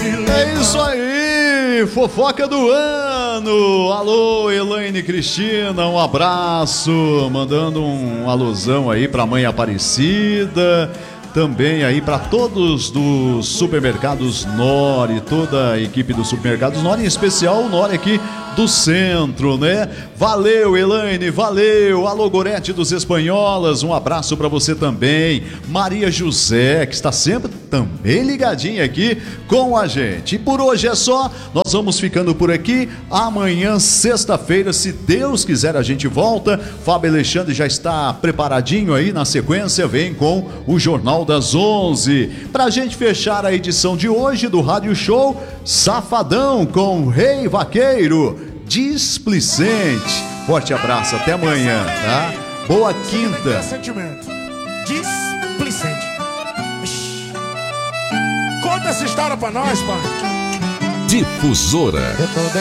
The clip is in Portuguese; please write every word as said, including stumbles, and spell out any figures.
É isso aí, fofoca do ano. Alô, Elaine Cristina, um abraço, mandando um alusão aí pra mãe Aparecida. Também aí para todos dos supermercados Nori, toda a equipe dos supermercados Nori, em especial o Nori aqui do centro, né? Valeu, Elaine, valeu. Alô, Gorete dos Espanholas, um abraço para você também. Maria José, que está sempre também ligadinha aqui com a gente. E por hoje é só, nós vamos ficando por aqui. Amanhã, sexta-feira, se Deus quiser, a gente volta. Fábio Alexandre já está preparadinho aí na sequência, vem com o Jornal das onze. Pra gente fechar a edição de hoje do Rádio Show, Safadão com Rei Vaqueiro, Displicente. Forte abraço, até amanhã, tá? Boa quinta. Displicente. Conta essa história pra nós, pai. Difusora.